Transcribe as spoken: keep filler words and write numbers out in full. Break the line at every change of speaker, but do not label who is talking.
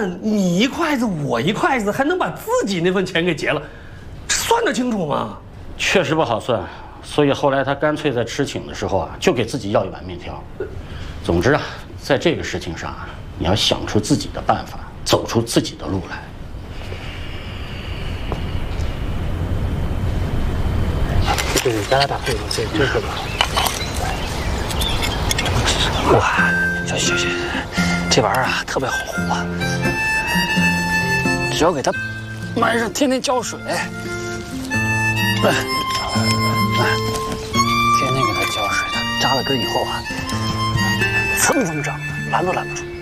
饭你一筷子我一筷子，还能把自己那份钱给结了，这算得清楚吗？
确实不好算，所以后来他干脆在吃请的时候啊，就给自己要一碗面条。总之啊，在这个事情上啊，你要想出自己的办法，走出自己的路来。
对对，咱俩打配合，这这个吧。哇，小雪雪，这玩意儿啊特别好糊啊，只要给它埋上，天天浇水，哎，哎，天天给它浇水，它扎了根以后啊，蹭蹭长的，拦都拦不住。